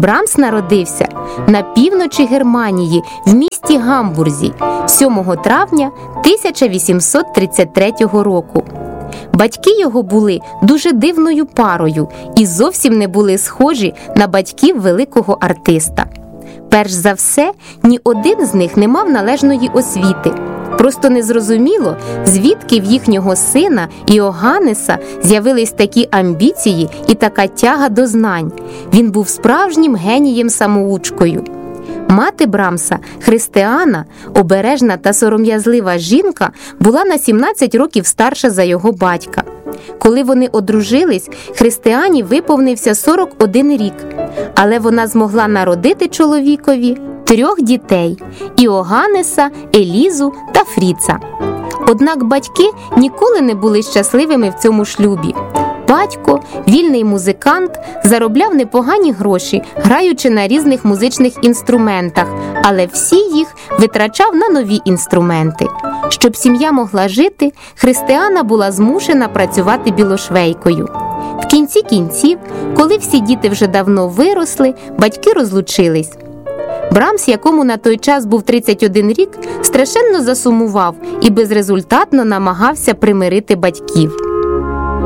Брамс народився на півночі Германії в місті Гамбурзі 7 травня 1833 року. Батьки його були дуже дивною парою і зовсім не були схожі на батьків великого артиста. Перш за все, ні один з них не мав належної освіти. Просто незрозуміло, звідки в їхнього сина Іоганнеса з'явились такі амбіції і така тяга до знань. Він був справжнім генієм-самоучкою. Мати Брамса, Христеана, обережна та сором'язлива жінка, була на 17 років старша за його батька. Коли вони одружились, Христеані виповнився 41 рік, але вона змогла народити чоловікові 3 дітей – Іоганнеса, Елізу та Фріца. Однак батьки ніколи не були щасливими в цьому шлюбі. Батько, вільний музикант, заробляв непогані гроші, граючи на різних музичних інструментах, але всі їх витрачав на нові інструменти. Щоб сім'я могла жити, Христеана була змушена працювати білошвейкою. В кінці кінців, коли всі діти вже давно виросли, батьки розлучились. Брамс, якому на той час був 31 рік, страшенно засумував і безрезультатно намагався примирити батьків.